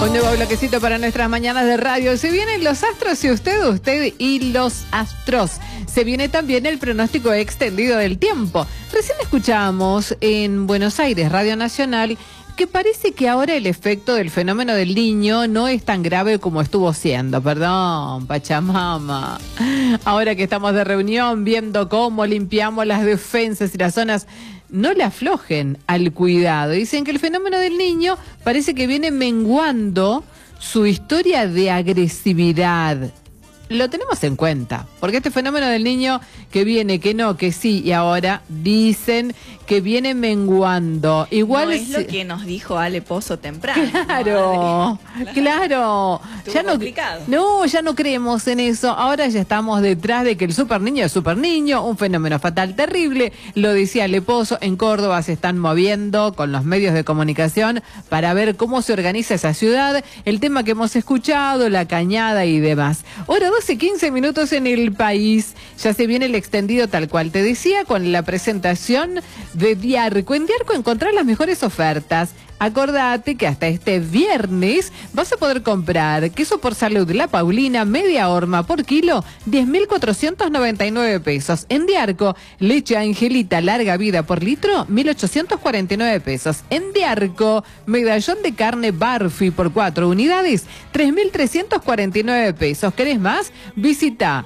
Un nuevo bloquecito para nuestras mañanas de radio. Se vienen los astros y usted y los astros. Se viene también el pronóstico extendido del tiempo. Recién escuchamos en Buenos Aires, Radio Nacional, que parece que ahora el efecto del fenómeno del Niño no es tan grave como estuvo siendo. Perdón, Pachamama. Ahora que estamos de reunión viendo cómo limpiamos las defensas y las zonas, no le aflojen al cuidado. Dicen que el fenómeno del Niño parece que viene menguando su historia de agresividad. Lo tenemos en cuenta, porque este fenómeno del Niño que viene, que no, que sí, y ahora dicen que viene menguando. Igual no es lo que nos dijo Ale Pozo temprano. Claro, claro. Ya complicado. Ya no creemos en eso. Ahora ya estamos detrás de que el super niño es super niño, un fenómeno fatal terrible. Lo decía Ale Pozo, en Córdoba se están moviendo con los medios de comunicación para ver cómo se organiza esa ciudad, el tema que hemos escuchado, la cañada y demás. Ahora 12:15 minutos en el país. Ya se viene el extendido tal cual te decía, con la presentación de Diarco. En Diarco encontrás las mejores ofertas. Acordate que hasta este viernes vas a poder comprar queso por salud La Paulina, media horma por kilo, 10.499 pesos. En Diarco, leche Angelita larga vida por litro, 1.849 pesos. En Diarco, medallón de carne Barfi por 4 unidades, 3.349 pesos. ¿Querés más? Visita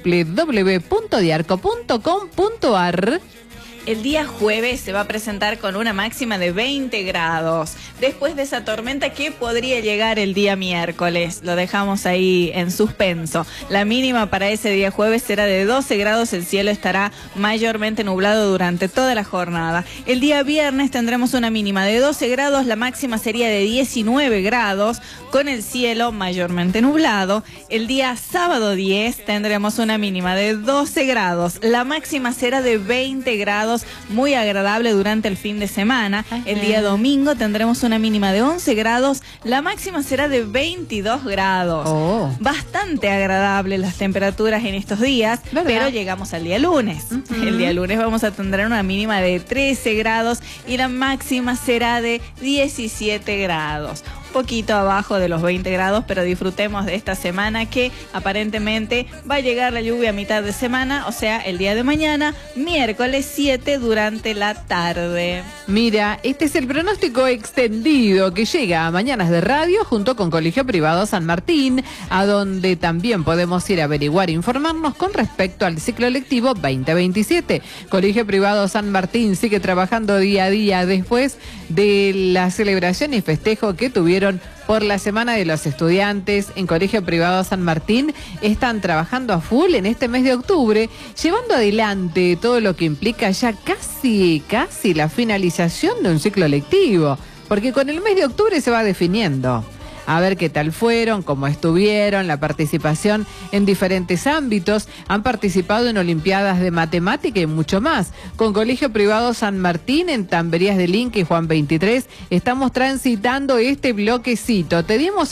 www.diarco.com.ar. El día jueves se va a presentar con una máxima de 20 grados. Después de esa tormenta que podría llegar el día miércoles. Lo dejamos ahí en suspenso. La mínima para ese día jueves será de 12 grados. El cielo estará mayormente nublado durante toda la jornada. El día viernes tendremos una mínima de 12 grados. La máxima sería de 19 grados con el cielo mayormente nublado. El día sábado 10 tendremos una mínima de 12 grados. La máxima será de 20 grados. Muy agradable durante el fin de semana. El día domingo tendremos una mínima de 11 grados, la máxima será de 22 grados. Bastante agradable las temperaturas en estos días, pero llegamos al día lunes. El día lunes vamos a tener una mínima de 13 grados y la máxima será de 17 grados. Poquito abajo de los 20 grados, pero disfrutemos de esta semana que aparentemente va a llegar la lluvia a mitad de semana, o sea, el día de mañana, miércoles 7 durante la tarde. Mira, este es el pronóstico extendido que llega a Mañanas de Radio junto con Colegio Privado San Martín, a donde también podemos ir a averiguar e informarnos con respecto al ciclo lectivo 2027. Colegio Privado San Martín sigue trabajando día a día después de la celebración y festejo que tuvieron por la Semana de los Estudiantes. En Colegio Privado San Martín están trabajando a full en este mes de octubre, llevando adelante todo lo que implica ya casi la finalización de un ciclo lectivo, porque con el mes de octubre se va definiendo. A ver qué tal fueron, cómo estuvieron, la participación en diferentes ámbitos. Han participado en Olimpiadas de Matemática y mucho más. Con Colegio Privado San Martín, en Tamberías del Inca y Juan 23, estamos transitando este bloquecito. Te dimos